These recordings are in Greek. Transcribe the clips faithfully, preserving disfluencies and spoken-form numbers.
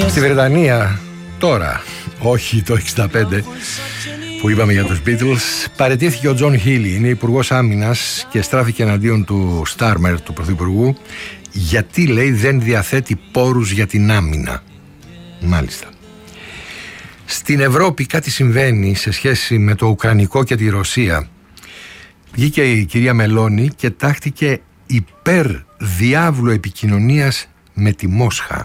Στη Βρετανία τώρα, όχι το εξήντα πέντε που είπαμε για τους Beatles, παραιτήθηκε ο Τζον Χίλι, είναι υπουργός άμυνας και στράφηκε εναντίον του Στάρμερ, του πρωθυπουργού, γιατί λέει δεν διαθέτει πόρους για την άμυνα. Μάλιστα. Στην Ευρώπη κάτι συμβαίνει σε σχέση με το Ουκρανικό και τη Ρωσία. Βγήκε η κυρία Μελώνη και τάχτηκε υπέρ διάβλου επικοινωνίας με τη Μόσχα.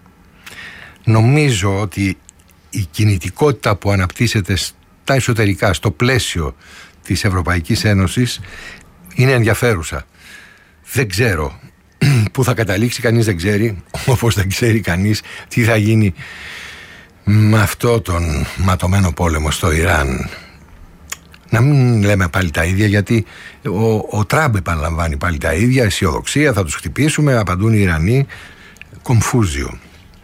Νομίζω ότι η κινητικότητα που αναπτύσσεται στα εσωτερικά, στο πλαίσιο της Ευρωπαϊκής Ένωσης, είναι ενδιαφέρουσα. Δεν ξέρω πού θα καταλήξει, κανείς δεν ξέρει, όπως δεν ξέρει κανείς τι θα γίνει με αυτό τον ματωμένο πόλεμο στο Ιράν. Να μην λέμε πάλι τα ίδια, γιατί ο, ο Τραμπ επαναλαμβάνει πάλι τα ίδια, αισιοδοξία, θα τους χτυπήσουμε, απαντούν οι Ιρανοί, κομφούζιο.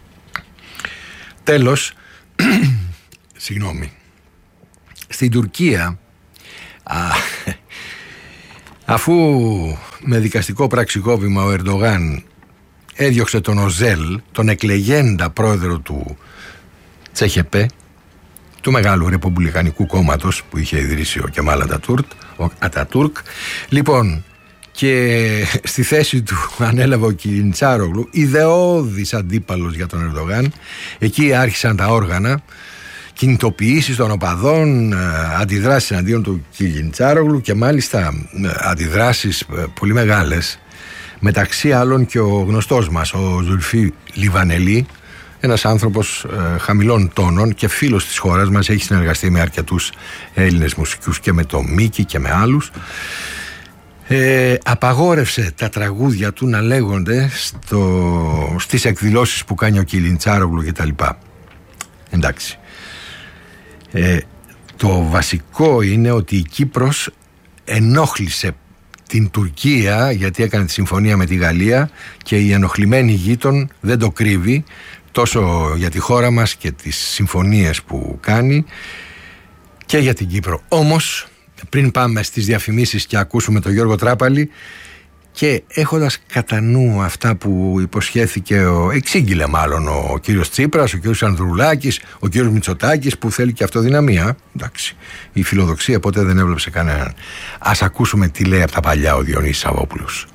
Τέλος, συγγνώμη, στην Τουρκία, α, αφού με δικαστικό πραξικόπημα ο Ερντογάν έδιωξε τον Οζέλ, τον εκλεγέντα πρόεδρο του Τσέχεπε, του μεγάλου ρεπουμπλικανικού κόμματος που είχε ιδρύσει ο Κεμάλ Ατατούρκ, ο Ατατούρκ. Λοιπόν, και στη θέση του ανέλαβε ο Κιλιντσάρογλου, ιδεώδης αντίπαλος για τον Ερντογάν. Εκεί άρχισαν τα όργανα, κινητοποιήσεις των οπαδών, αντιδράσεις εναντίον του Κιλιντσάρογλου και μάλιστα αντιδράσεις πολύ μεγάλες, μεταξύ άλλων και ο γνωστός μας, ο Ζουλφί Λιβανελή, ένας άνθρωπος ε, χαμηλών τόνων και φίλος της χώρας μας, έχει συνεργαστεί με αρκετούς Έλληνες μουσικούς και με το Μίκη και με άλλους. Ε, απαγόρευσε τα τραγούδια του να λέγονται στο, στις εκδηλώσεις που κάνει ο Κιλιντσάρογλου και τα λοιπά. Εντάξει. Ε, το βασικό είναι ότι η Κύπρος ενόχλησε την Τουρκία γιατί έκανε τη συμφωνία με τη Γαλλία και η ενοχλημένη γείτον δεν το κρύβει τόσο για τη χώρα μας και τις συμφωνίες που κάνει και για την Κύπρο. Όμως, πριν πάμε στις διαφημίσεις και ακούσουμε τον Γιώργο Τράπαλη και έχοντας κατά νου αυτά που υποσχέθηκε, ο, εξήγηλε μάλλον ο κύριος Τσίπρας, ο κύριος Ανδρουλάκης, ο κύριος Μητσοτάκης που θέλει και αυτοδυναμία. Εντάξει, η φιλοδοξία ποτέ δεν έβλεψε κανέναν. Ας ακούσουμε τι λέει από τα παλιά ο Διονύσης Σαββόπουλος.